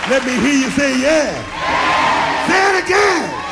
Let me hear you say yeah. Say it again.